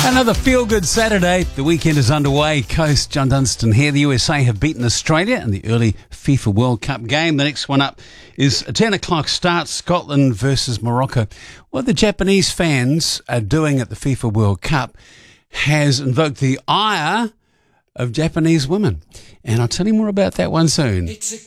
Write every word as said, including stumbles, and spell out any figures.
Another feel-good Saturday. The weekend is underway. Coast, John Dunstan here. The U S A have beaten Australia in the early FIFA World Cup game. The next one up is a ten o'clock start, Scotland versus Morocco. What the Japanese fans are doing at the FIFA World Cup has invoked the ire of Japanese women. And I'll tell you more about that one soon. It's a